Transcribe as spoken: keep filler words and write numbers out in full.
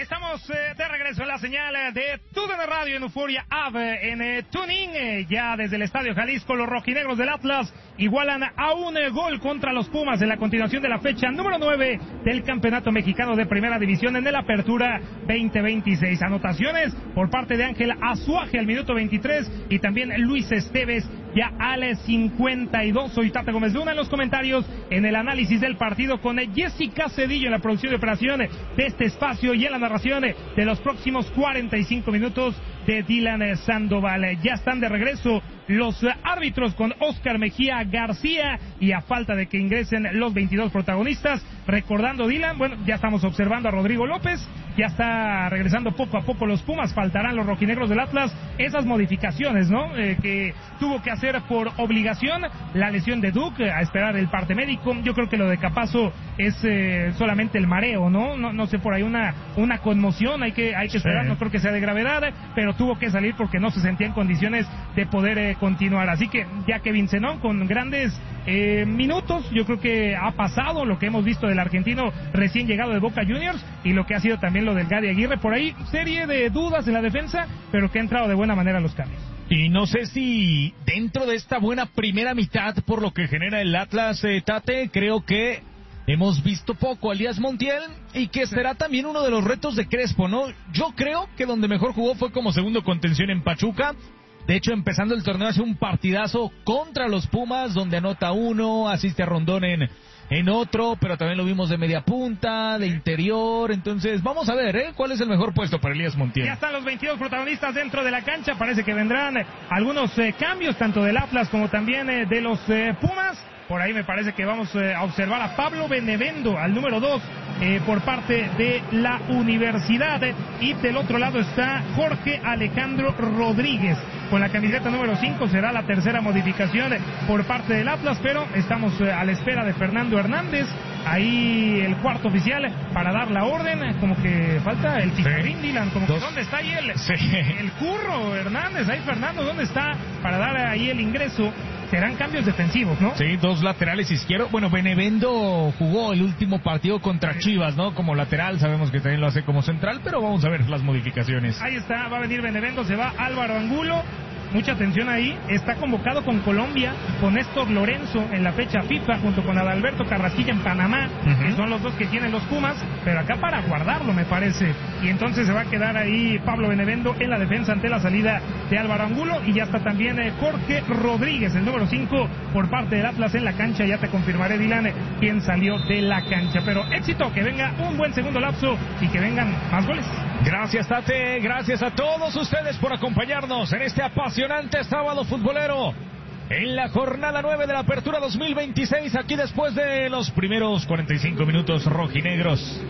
Estamos eh, de regreso en la señal eh, de T U D N Radio en Euforia App, eh, en eh, Tuning, eh, ya desde el Estadio Jalisco. Los rojinegros del Atlas igualan a un eh, gol contra los Pumas en la continuación de la fecha número nueve del Campeonato Mexicano de Primera División en el Apertura veinte veintiséis. Anotaciones por parte de Ángel Azuaje al minuto veintitrés y también Luis Esteves ya al cincuenta y dos. Soy Tata Gómez Luna en los comentarios, en el análisis del partido con Jessica Cedillo en la producción de operación de este espacio y en la narración de los próximos cuarenta y cinco minutos de Dylan Sandoval. Ya están de regreso los árbitros con Oscar Mejía García y a falta de que ingresen los veintidós protagonistas, recordando Dylan, bueno, ya estamos observando a Rodrigo López, ya está regresando poco a poco los Pumas, faltarán los rojinegros del Atlas esas modificaciones, ¿no? Eh, que tuvo que hacer por obligación, la lesión de Duke, a esperar el parte médico. Yo creo que lo de Capazo es eh, solamente el mareo, ¿no? No, no sé, por ahí una una conmoción, hay que hay que esperar, sí. No creo que sea de gravedad, pero tuvo que salir porque no se sentía en condiciones de poder eh, continuar. Así que ya Kevin Zenón con grandes eh, minutos, yo creo que ha pasado lo que hemos visto del argentino recién llegado de Boca Juniors y lo que ha sido también lo del Gadi Aguirre. Por ahí serie de dudas en la defensa, pero que ha entrado de buena manera a los cambios. Y no sé si dentro de esta buena primera mitad, por lo que genera el Atlas, eh, Tate, creo que hemos visto poco a Elías Montiel y que será también uno de los retos de Crespo, ¿no? Yo creo que donde mejor jugó fue como segundo contención en Pachuca. De hecho, empezando el torneo hace un partidazo contra los Pumas, donde anota uno, asiste a Rondón en, en otro, pero también lo vimos de media punta, de interior. Entonces, vamos a ver, ¿eh? ¿Cuál es el mejor puesto para Elías Montiel? Ya están los veintidós protagonistas dentro de la cancha. Parece que vendrán eh, algunos eh, cambios, tanto del Atlas como también eh, de los eh, Pumas. Por ahí me parece que vamos eh, a observar a Pablo Benevendo, al número dos, eh, por parte de la Universidad. Eh, y del otro lado está Jorge Alejandro Rodríguez. Con la camiseta número cinco será la tercera modificación eh, por parte del Atlas, pero estamos eh, a la espera de Fernando Hernández. Ahí el cuarto oficial para dar la orden, eh, como que falta el Picarín, sí. Dylan, como Dos. que ¿dónde está ahí el, sí. el Curro Hernández? Ahí Fernando, ¿dónde está? Para dar ahí el ingreso. Serán cambios defensivos, ¿no? Sí, dos laterales izquierdos. Bueno, Benevendo jugó el último partido contra Chivas, ¿no? Como lateral, sabemos que también lo hace como central, pero vamos a ver las modificaciones. Ahí está, va a venir Benevendo, se va Álvaro Angulo. Mucha atención ahí, está convocado con Colombia, con Néstor Lorenzo en la fecha FIFA, junto con Adalberto Carrasquilla en Panamá, uh-huh. que son los dos que tienen los Pumas, pero acá para guardarlo me parece, y entonces se va a quedar ahí Pablo Benevendo en la defensa ante la salida de Álvaro Angulo, y ya está también eh, Jorge Rodríguez, el número cinco, por parte del Atlas en la cancha. Ya te confirmaré, Dylan, eh, quién salió de la cancha, pero éxito, que venga un buen segundo lapso y que vengan más goles. Gracias, Tate, gracias a todos ustedes por acompañarnos en este apasionante sábado futbolero en la jornada nueve de la Apertura dos mil veintiséis, aquí después de los primeros cuarenta y cinco minutos rojinegros.